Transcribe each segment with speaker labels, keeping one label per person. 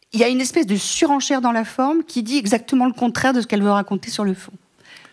Speaker 1: il y a une espèce de surenchère dans la forme qui dit exactement le contraire de ce qu'elle veut raconter sur le fond.
Speaker 2: Pierre ?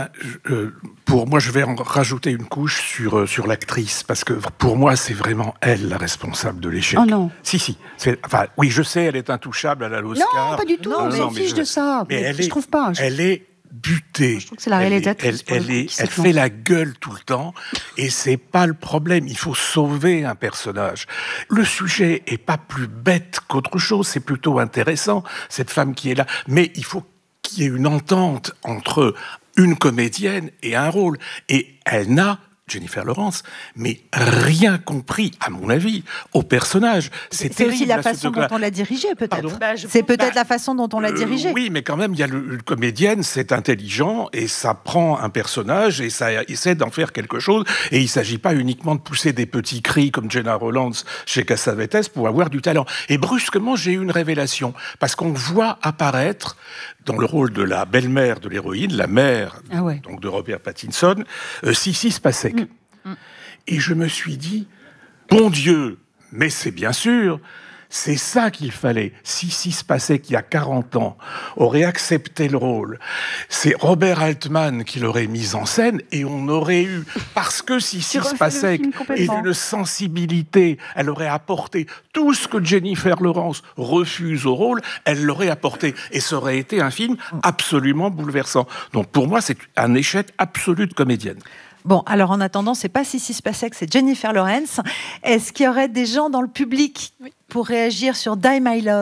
Speaker 3: Pour moi, je vais en rajouter une couche sur l'actrice, parce que pour moi, c'est vraiment elle la responsable de l'échec.
Speaker 1: Oh non.
Speaker 3: Si. Oui, je sais, elle est intouchable, elle a l'Oscar.
Speaker 1: Non, pas du tout, on fiche de ça.
Speaker 3: Mais
Speaker 1: je trouve pas.
Speaker 3: Elle est butée.
Speaker 1: Je trouve que c'est la réalisatrice.
Speaker 3: Elle fait la gueule tout le temps, et c'est pas le problème. Il faut sauver un personnage. Le sujet est pas plus bête qu'autre chose, c'est plutôt intéressant, cette femme qui est là. Mais il faut qu'il y ait une entente entre une comédienne et un rôle. Et elle n'a, Jennifer Lawrence, mais rien compris, à mon avis, au personnage. C'est terrible,
Speaker 2: aussi la façon dont on l'a dirigé, peut-être. C'est peut-être la façon dont on l'a dirigé.
Speaker 3: Oui, mais quand même, il y a une comédienne, c'est intelligent, et ça prend un personnage, et ça essaie d'en faire quelque chose, et il ne s'agit pas uniquement de pousser des petits cris comme Jenna Rollins chez Cassavetes pour avoir du talent. Et brusquement, j'ai eu une révélation, parce qu'on voit apparaître, dans le rôle de la belle-mère de l'héroïne, la mère donc de Robert Pattinson, Sissy Spacek. Et je me suis dit, bon Dieu, mais c'est bien sûr, c'est ça qu'il fallait. Sissy Spacek, il y a 40 ans, aurait accepté le rôle. C'est Robert Altman qui l'aurait mise en scène, et on aurait eu, parce que Sissy Spacek est d'une sensibilité, elle aurait apporté tout ce que Jennifer Lawrence refuse au rôle, elle l'aurait apporté. Et ça aurait été un film absolument bouleversant. Donc pour moi, c'est un échec absolu de comédienne.
Speaker 2: Bon, alors en attendant, c'est pas Sissy Spacek, c'est Jennifer Lawrence. Est-ce qu'il y aurait des gens dans le public pour réagir sur Die My Love ?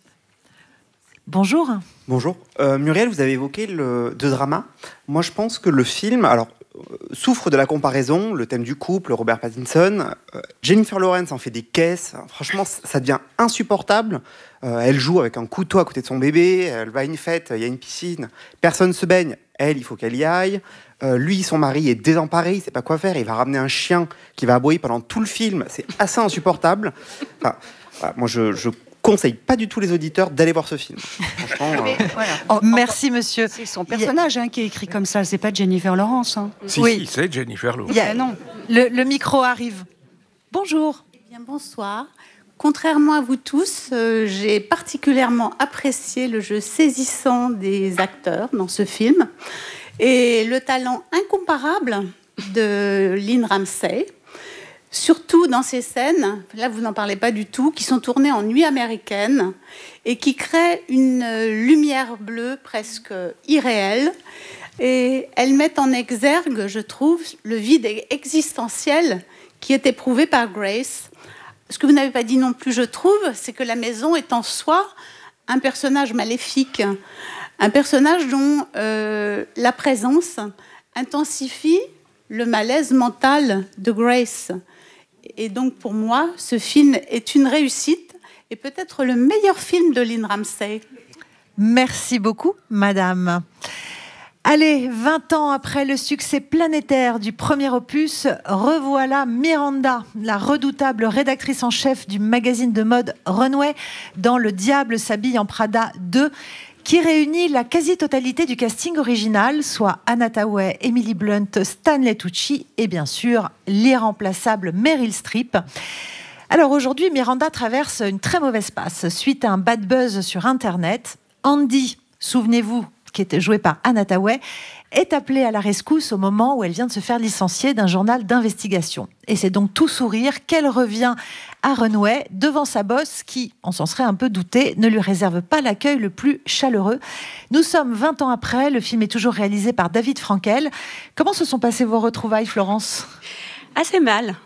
Speaker 2: Bonjour.
Speaker 4: Bonjour. Muriel, vous avez évoqué le drama. Moi, je pense que le film souffre de la comparaison, le thème du couple, Robert Pattinson. Jennifer Lawrence en fait des caisses. Franchement, ça devient insupportable. Elle joue avec un couteau à côté de son bébé. Elle va à une fête, il y a une piscine. Personne se baigne. Elle, il faut qu'elle y aille. Lui, son mari est désemparé, il ne sait pas quoi faire. Il va ramener un chien qui va aboyer pendant tout le film. C'est assez insupportable. Moi, je conseille pas du tout les auditeurs d'aller voir ce film. Franchement,
Speaker 2: merci, monsieur.
Speaker 1: C'est son personnage qui est écrit comme ça. C'est pas Jennifer Lawrence.
Speaker 3: Si, c'est Jennifer Lawrence.
Speaker 2: Non. Le micro arrive. Bonjour.
Speaker 5: Eh bien, bonsoir. Contrairement à vous tous, j'ai particulièrement apprécié le jeu saisissant des acteurs dans ce film et le talent incomparable de Lynn Ramsay, surtout dans ces scènes, là vous n'en parlez pas du tout, qui sont tournées en nuit américaine et qui créent une lumière bleue presque irréelle. Et elles mettent en exergue, je trouve, le vide existentiel qui est éprouvé par Grace. Ce que vous n'avez pas dit non plus, je trouve, c'est que la maison est en soi un personnage maléfique, un personnage dont la présence intensifie le malaise mental de Grace. Et donc, pour moi, ce film est une réussite et peut-être le meilleur film de Lynn Ramsay.
Speaker 2: Merci beaucoup, madame. Allez, 20 ans après le succès planétaire du premier opus, revoilà Miranda, la redoutable rédactrice en chef du magazine de mode Runway, dans Le Diable s'habille en Prada 2, qui réunit la quasi-totalité du casting original, soit Anna Thaouet, Emily Blunt, Stanley Tucci et bien sûr l'irremplaçable Meryl Streep. Alors aujourd'hui, Miranda traverse une très mauvaise passe suite à un bad buzz sur Internet. Andy, souvenez-vous, qui était jouée par Anna Thaouet, est appelée à la rescousse au moment où elle vient de se faire licencier d'un journal d'investigation. Et c'est donc tout sourire qu'elle revient à Runway devant sa boss qui, on s'en serait un peu douté, ne lui réserve pas l'accueil le plus chaleureux. Nous sommes 20 ans après, le film est toujours réalisé par David Frankel. Comment se sont passées vos retrouvailles, Florence ?
Speaker 6: Assez mal.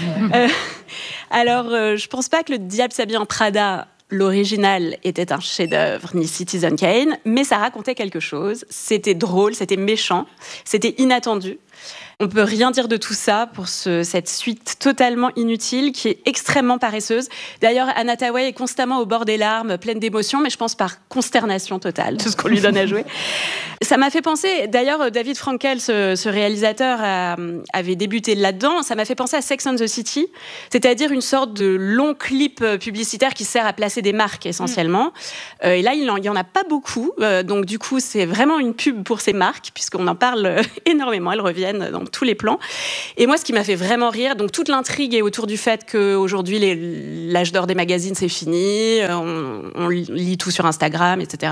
Speaker 6: Alors, je pense pas que Le Diable s'habille en Prada, l'original, était un chef-d'œuvre, ni Citizen Kane, mais ça racontait quelque chose. C'était drôle, c'était méchant, c'était inattendu. On peut rien dire de tout ça pour cette suite totalement inutile qui est extrêmement paresseuse. D'ailleurs, Anna Thaouet est constamment au bord des larmes, pleine d'émotions, mais je pense par consternation totale de ce qu'on lui donne à jouer. Ça m'a fait penser, d'ailleurs, David Frankel, ce réalisateur, avait débuté là-dedans. Ça m'a fait penser à Sex and the City, c'est-à-dire une sorte de long clip publicitaire qui sert à placer des marques essentiellement. Et là, il y en a pas beaucoup, donc du coup, c'est vraiment une pub pour ces marques, puisqu'on en parle énormément, elles reviennent. parisienne dans tous les plans. Et moi, ce qui m'a fait vraiment rire, donc toute l'intrigue est autour du fait qu'aujourd'hui, l'âge d'or des magazines, c'est fini, on lit tout sur Instagram, etc.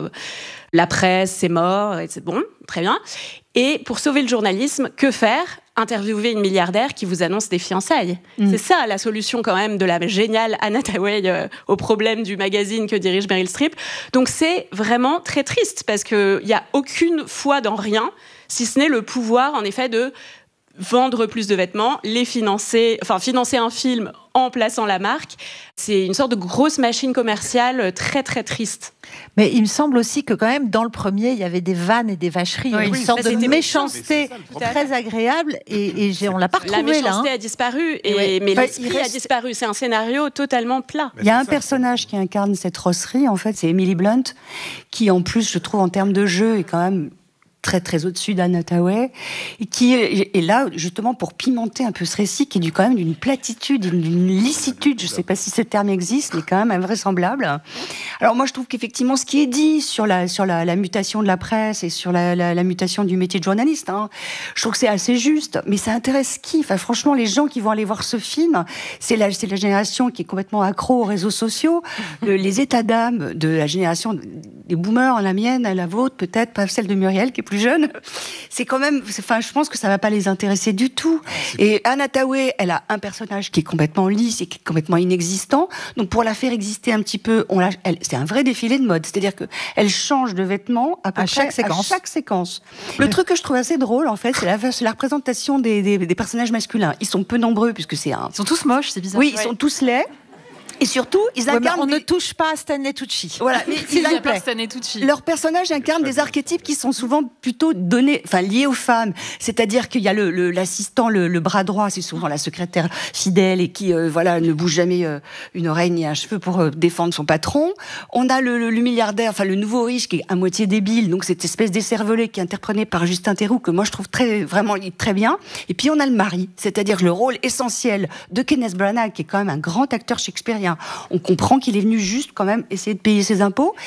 Speaker 6: La presse, c'est mort, et c'est bon, très bien. Et pour sauver le journalisme, que faire ? Interviewer une milliardaire qui vous annonce des fiançailles. C'est ça la solution quand même de la géniale Anne Hathaway au problème du magazine que dirige Meryl Streep. Donc c'est vraiment très triste parce qu'il n'y a aucune foi dans rien, si ce n'est le pouvoir en effet de vendre plus de vêtements, financer un film en plaçant la marque. C'est une sorte de grosse machine commerciale très très triste.
Speaker 2: Mais il me semble aussi que quand même dans le premier il y avait des vannes et des vacheries, une sorte de méchanceté très agréable et on l'a pas retrouvé là.
Speaker 6: La méchanceté a disparu, mais l'esprit a disparu. C'est un scénario totalement plat.
Speaker 1: Il y a un personnage qui incarne cette rosserie, en fait, c'est Emily Blunt, qui en plus, je trouve, en termes de jeu, est quand même très très au-dessus d'Anne Hathaway, et qui est là justement pour pimenter un peu ce récit qui est quand même d'une platitude, d'une licitude, je ne sais pas si ce terme existe, mais quand même invraisemblable. Alors moi je trouve qu'effectivement ce qui est dit sur la mutation de la presse et sur la mutation du métier de journaliste, je trouve que c'est assez juste, mais ça intéresse qui ? Enfin franchement les gens qui vont aller voir ce film, c'est la génération qui est complètement accro aux réseaux sociaux, les états d'âme de la génération des boomers, la mienne, la vôtre peut-être, pas celle de Muriel qui est plus jeune, c'est quand même, je pense que ça va pas les intéresser du tout. Et Anne Hathaway, elle a un personnage qui est complètement lisse et qui est complètement inexistant. Donc pour la faire exister un petit peu, c'est un vrai défilé de mode. C'est-à-dire que elle change de vêtements à chaque séquence. Le truc que je trouve assez drôle, en fait, c'est la représentation des personnages masculins. Ils sont peu nombreux puisque c'est un.
Speaker 7: Ils sont tous moches, c'est bizarre.
Speaker 1: Oui, ils sont tous laids. Et surtout, ils incarnent.
Speaker 2: On ne touche pas à Stanley Tucci.
Speaker 1: Voilà, mais
Speaker 7: Stanley Tucci.
Speaker 1: Leurs personnages incarnent des archétypes qui sont souvent plutôt liés aux femmes. C'est-à-dire qu'il y a l'assistant, le bras droit, c'est souvent la secrétaire fidèle et qui, ne bouge jamais une oreille ni un cheveu pour défendre son patron. On a le milliardaire, le nouveau riche qui est à moitié débile, donc cette espèce d'écervelé qui est interprété par Justin Theroux que moi je trouve vraiment très bien. Et puis on a le mari, c'est-à-dire le rôle essentiel de Kenneth Branagh, qui est quand même un grand acteur shakespearien. On comprend qu'il est venu juste quand même essayer de payer ses impôts.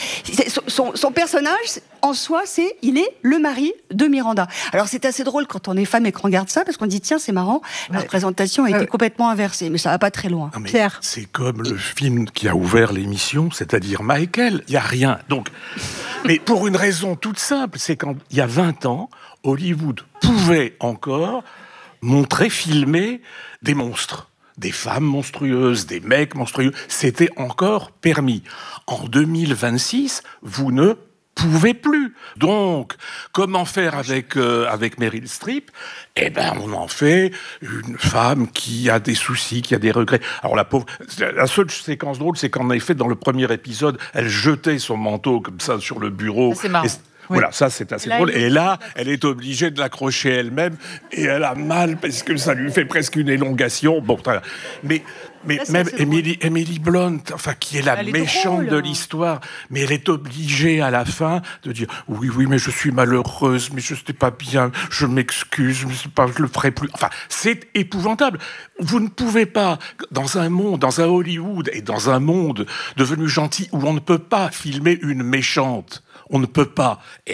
Speaker 1: Son personnage, en soi, il est le mari de Miranda. Alors c'est assez drôle quand on est femme et qu'on regarde ça, parce qu'on dit tiens, c'est marrant, la représentation a été complètement inversée, mais ça va pas très loin.
Speaker 3: Non, mais
Speaker 2: Pierre.
Speaker 3: c'est comme le film qui a ouvert l'émission, c'est-à-dire Michael. Il n'y a rien. Donc, mais pour une raison toute simple, c'est qu'il y a 20 ans, Hollywood pouvait encore filmer des monstres. Des femmes monstrueuses, des mecs monstrueux, c'était encore permis. En 2026, vous ne pouvez plus. Donc, comment faire avec Meryl Streep ? On en fait une femme qui a des soucis, qui a des regrets. Alors la pauvre, la seule séquence drôle, c'est qu'en effet, dans le premier épisode, elle jetait son manteau comme ça sur le bureau.
Speaker 7: C'est marrant.
Speaker 3: Voilà, ça c'est assez drôle. Et là, elle est obligée de l'accrocher elle-même et elle a mal parce que ça lui fait presque une élongation. Bon, mais même Emily Blunt, qui est la méchante de l'histoire, mais elle est obligée à la fin de dire oui, mais je suis malheureuse, mais je n'étais pas bien, je m'excuse, je le ferai plus. C'est épouvantable. Vous ne pouvez pas, dans un Hollywood et dans un monde devenu gentil où on ne peut pas filmer une méchante. On ne peut pas.
Speaker 6: Je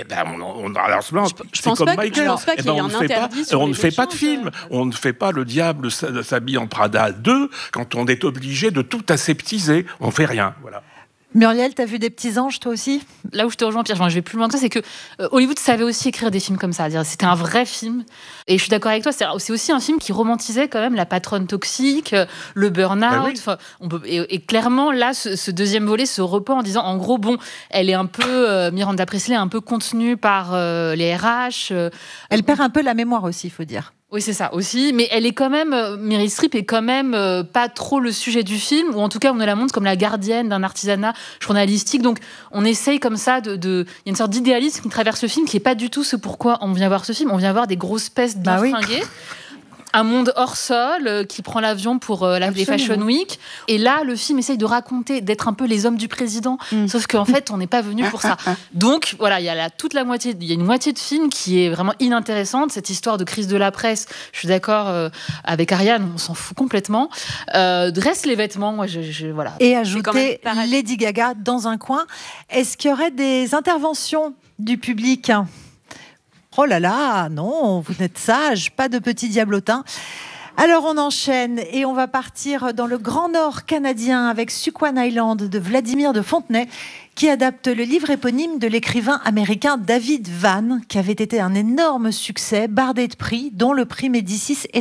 Speaker 6: pense pas qu'il y ait un interdit sur
Speaker 3: on ne fait pas de film. On ne fait pas Le Diable s'habille en Prada 2 quand on est obligé de tout aseptiser. On ne fait rien. Voilà.
Speaker 2: Muriel, t'as vu des petits anges, toi aussi ?
Speaker 7: Là où je te rejoins, Pierre, je vais plus loin que ça, c'est que Hollywood savait aussi écrire des films comme ça. C'était un vrai film. Et je suis d'accord avec toi, c'est aussi un film qui romantisait quand même la patronne toxique, le burn-out. Et clairement, là, ce deuxième volet se repent en disant, en gros, elle est un peu, Miranda Priestly est un peu contenue par les RH.
Speaker 2: Elle perd un peu la mémoire aussi, il faut dire.
Speaker 7: Oui, c'est ça aussi. Mais elle est quand même, Meryl Streep est quand même pas trop le sujet du film, ou en tout cas, on nous la montre comme la gardienne d'un artisanat journalistique. Donc, on essaye comme ça il y a une sorte d'idéalisme qui traverse le film, qui est pas du tout ce pourquoi on vient voir ce film. On vient voir des grosses pestes bien fringuées. Un monde hors sol qui prend l'avion pour les Fashion Week. Et là, le film essaye de raconter, d'être un peu les hommes du président. Sauf qu'en fait, on n'est pas venu pour ça. Donc, voilà, il y a une moitié de film qui est vraiment inintéressante. Cette histoire de crise de la presse, je suis d'accord avec Ariane, on s'en fout complètement. Reste les vêtements, moi, voilà.
Speaker 2: Et ajouter Lady Gaga dans un coin. Est-ce qu'il y aurait des interventions du public ? Oh là là, non, vous n'êtes sage, pas de petit diablotin. Alors on enchaîne et on va partir dans le Grand Nord canadien avec Suquan Island de Vladimir de Fontenay, qui adapte le livre éponyme de l'écrivain américain David Vann, qui avait été un énorme succès, bardé de prix, dont le prix Médicis est